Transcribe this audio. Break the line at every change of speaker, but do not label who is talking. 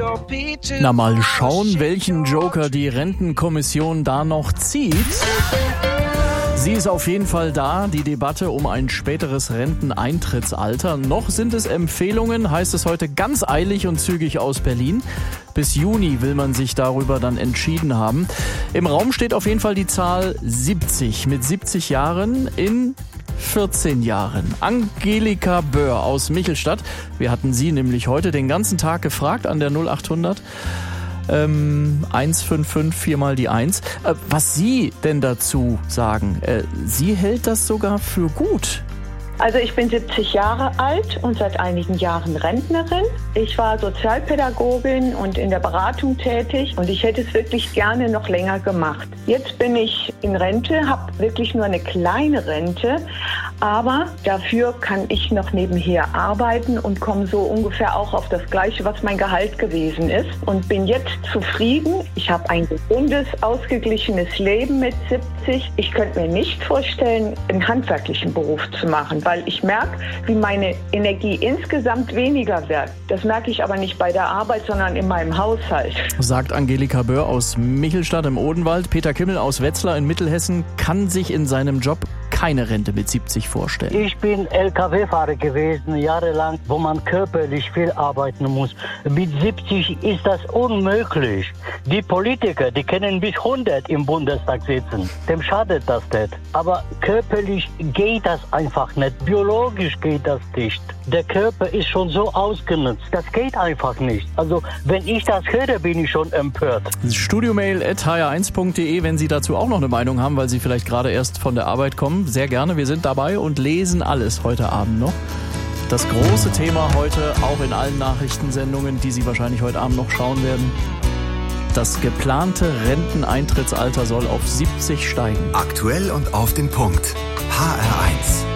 Na, mal schauen, welchen Joker die Rentenkommission da noch zieht. Sie ist auf jeden Fall da, die Debatte um ein späteres Renteneintrittsalter. Noch sind es Empfehlungen, heißt es heute ganz eilig und zügig aus Berlin. Bis Juni will man sich darüber dann entschieden haben. Im Raum steht auf jeden Fall die Zahl 70. Mit 70 Jahren in 14 Jahren. Angelika Böhr aus Michelstadt. Wir hatten sie nämlich heute den ganzen Tag gefragt an der 0800. 155 4 mal die 1. Was Sie denn dazu sagen? Sie hält das sogar für gut.
Also ich bin 70 Jahre alt und seit einigen Jahren Rentnerin. Ich war Sozialpädagogin und in der Beratung tätig und ich hätte es wirklich gerne noch länger gemacht. Jetzt bin ich in Rente, habe wirklich nur eine kleine Rente, aber dafür kann ich noch nebenher arbeiten und komme so ungefähr auch auf das Gleiche, was mein Gehalt gewesen ist und bin jetzt zufrieden. Ich habe ein gesundes, ausgeglichenes Leben mit 70. Ich könnte mir nicht vorstellen, einen handwerklichen Beruf zu machen, weil ich merke, wie meine Energie insgesamt weniger wird. Das merke ich aber nicht bei der Arbeit, sondern in meinem Haushalt.
Sagt Angelika Böhr aus Michelstadt im Odenwald. Peter Kimmel aus Wetzlar in Mittelhessen kann sich in seinem Job keine Rente mit 70 vorstellen.
Ich bin LKW-Fahrer gewesen, jahrelang, wo man körperlich viel arbeiten muss. Mit 70 ist das unmöglich. Die Politiker, die können bis 100 im Bundestag sitzen. Dem schadet das nicht. Aber körperlich geht das einfach nicht. Biologisch geht das nicht. Der Körper ist schon so ausgenutzt. Das geht einfach nicht. Also, wenn ich das höre, bin ich schon empört.
Studiomail@hr1.de, wenn Sie dazu auch noch eine Meinung haben, weil Sie vielleicht gerade erst von der Arbeit kommen. Sehr gerne, wir sind dabei und lesen alles heute Abend noch. Das große Thema heute, auch in allen Nachrichtensendungen, die Sie wahrscheinlich heute Abend noch schauen werden. Das geplante Renteneintrittsalter soll auf 70 steigen.
Aktuell und auf den Punkt. HR1.